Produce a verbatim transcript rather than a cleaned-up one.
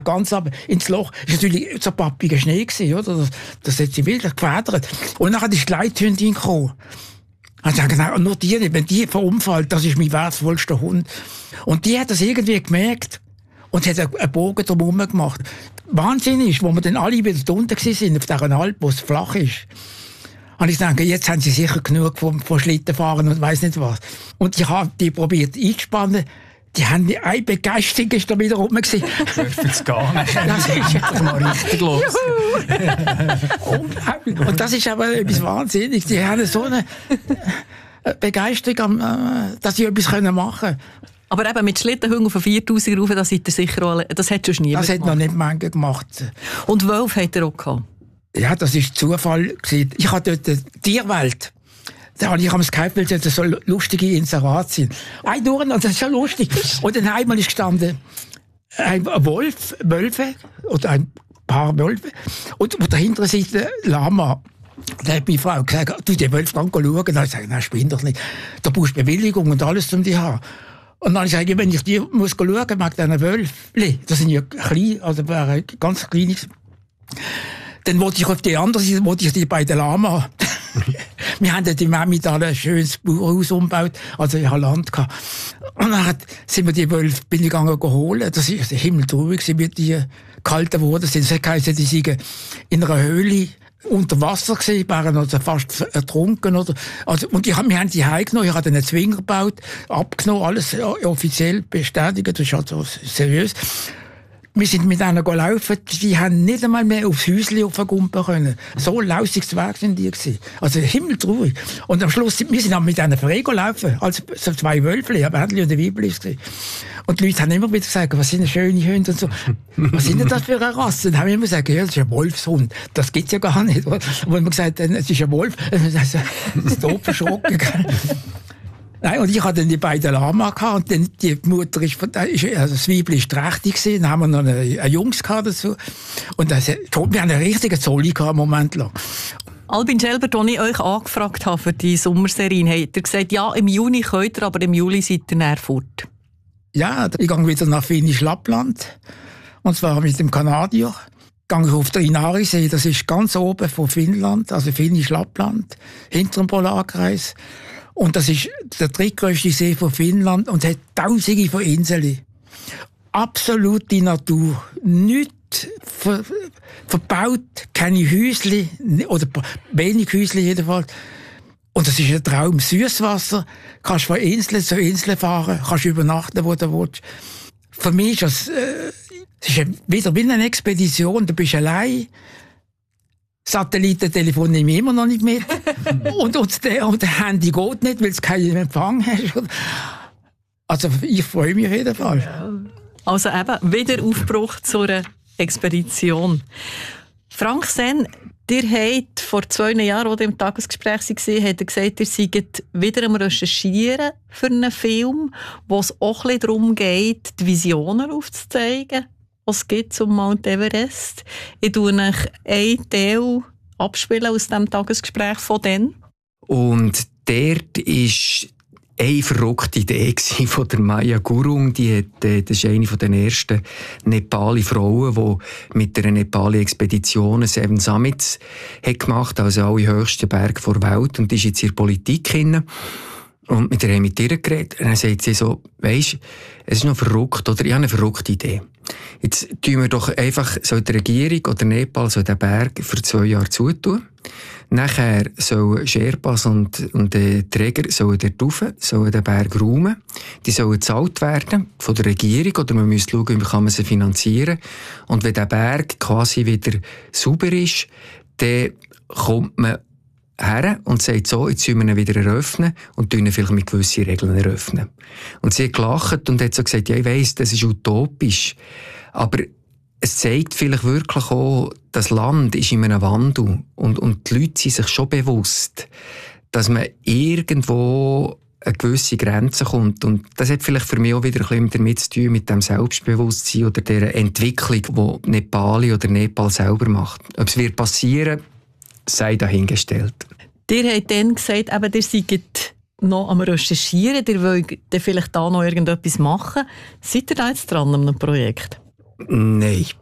Ganz aber ins Loch. Das war natürlich so pappiger Schnee gewesen, oder? Das, das hat sie wieder gefedert. Und dann ist die Leithündin gekommen. Und ich genau, nur die, wenn die verunfallt, das ist mein wertvollster Hund. Und die hat das irgendwie gemerkt und hat einen Bogen drumherum gemacht. Wahnsinn ist, wo wir dann alle wieder unten waren, auf dieser Alp, wo es flach ist. Und ich denke, jetzt haben sie sicher genug von, von Schlittenfahren und weiss nicht was. Und ich habe die probiert einzuspannen. Die haben eine Begeisterung ist da wieder rum gewesen. Dürfen es gar nicht. Das ist jetzt mal richtig los. Unglaublich. Und das ist aber etwas Wahnsinniges. Die haben so eine Begeisterung, dass sie etwas machen können. Aber eben mit Schlittenhunden von viertausend rauf, das seid ihr sicher alle, das hat schon niemand gemacht. Das hat gemacht. noch nicht manche gemacht. Und Wölfe hat er auch gehabt? Ja, das war Zufall gewesen. Ich hatte dort die Tierwelt. Da habe ich am Skype, weil das so lustige Inserate sind. Ein durch, und das ist ja lustig. Und dann einmal ist gestanden ein Wolf, Wölfe, oder ein paar Wölfe, und auf der hinteren Seite Lama. Da hat meine Frau gesagt, du, die Wölfe gehen schauen. Dann habe ich gesagt, nein, spinn doch nicht. Da brauchst du Bewilligung und alles, um die zu haben. Und dann habe ich gesagt, wenn ich die muss schauen, mag diesen Wölfe, das sind ja klein, also ganz kleines. Dann wollte ich auf die andere Seite, wollte ich die beiden Lama. Wir haben dort im Emmental ein schönes Bauhaus umgebaut, also ich hatte Land gehabt. Und dann sind wir die Wölfe, bin ich gegangen holen. Das ist himmeltraurig, wie die gehalten worden sind. Das heisst, die sind in einer Höhle unter Wasser gewesen, waren also fast ertrunken, oder? Also, und die haben, wir haben die heimgenommen, ich habe einen Zwinger gebaut, abgenommen, alles offiziell bestätigt, das ist also seriös. Wir sind mit denen gelaufen, die haben nicht einmal mehr aufs Häuschen aufgumpen können. So lausiges Weg sind die gewesen. Also himmeltraurig. Und am Schluss, wir sind auch mit denen frei gelaufen, als so zwei Wölfli, ein Bärtli und ein Weibli. Und die Leute haben immer wieder gesagt, was sind schöne Hunde und so. Was sind denn das für eine Rasse? Dann haben wir immer gesagt, ja, das ist ein Wolfshund. Das gibt's ja gar nicht. Und wenn man gesagt hat, es ist ein Wolf, dann ist es doof verschrocken. Nein, und ich hatte dann die beiden Lama gehabt, und dann die Mutter ist, also das Weibli ist trächtig gewesen, dann haben wir noch eine, eine Jungs gehabt dazu. Und das, wir haben einen richtigen Zolli gehabt, einen Moment lang. Albin Schelbert, als ich euch angefragt habe für die Sommerserie, habt ihr gesagt, ja, im Juni könnt ihr, aber im Juli seid ihr näher fort. Ja, ich gehe wieder nach Finnisch-Lappland. Und zwar mit dem Kanadier. Ich gehe auf den Inari-See, das ist ganz oben von Finnland, also Finnisch-Lappland, hinter dem Polarkreis. Und das ist der drittgrößte See von Finnland und hat tausende von Inseln. Absolute Natur. Nichts ver, verbaut, keine Häusli, oder wenig Häusli jedenfalls. Und das ist ein Traum. Süßwasser, kannst von Insel zu Insel fahren, kannst übernachten, wo du willst. Für mich ist das, äh, es ist wieder wie eine Expedition, du bist allein. Satellitentelefon nehme ich immer noch nicht mit. und, und, der, und der Handy geht nicht, weil es keinen Empfang hast. Also ich freue mich auf jeden Fall. Also eben, wieder Aufbruch zu einer Expedition. Frank Senn, ihr habt vor zwei Jahren, als ihr im Tagesgespräch war, habt ihr gesagt, ihr seid wieder am Recherchieren für einen Film, wo es auch ein bisschen darum geht, die Visionen aufzuzeigen, was es gibt zum Mount Everest. Ich tue euch einen Teil abspielen aus diesem Tagesgespräch von dann. Und dort ist eine verrückte Idee von der Maya Gurung. Die hat, das ist eine der ersten Nepali-Frauen, die mit einer Nepali-Expedition Seven Summits hat gemacht, also alle höchsten Berge der Welt. Und die ist jetzt in der Politik hinein. Und mit der haben mit ihr geredet. Und dann sagt sie so, weisst, es ist noch verrückt, oder ich habe eine verrückte Idee. Jetzt tun wir doch einfach, soll die Regierung oder Nepal soll den Berg für zwei Jahre zutun. Nachher sollen Sherpas und, und die Träger sollen dort rauf, sollen den Berg räumen. Die sollen gezahlt werden von der Regierung, oder man müsste schauen, wie kann man sie finanzieren. Und wenn der Berg quasi wieder sauber ist, dann kommt man her und sagt so, jetzt sollen wir ihn wieder eröffnen und ihn vielleicht mit gewissen Regeln eröffnen. Und sie hat gelacht und hat so gesagt, ja, ich weiss, das ist utopisch, aber es zeigt vielleicht wirklich auch, das Land ist in einem Wandel und, und die Leute sind sich schon bewusst, dass man irgendwo eine gewisse Grenze kommt. Und das hat vielleicht für mich auch wieder ein bisschen damit zu tun, mit dem Selbstbewusstsein oder der Entwicklung, die Nepali oder Nepal selber macht. Ob es wird passieren, sei dahingestellt. Ihr habt dann gesagt, eben, ihr seid noch am Recherchieren, ihr wollt vielleicht da noch irgendetwas machen. Seid ihr da jetzt dran an einem Projekt? Nein.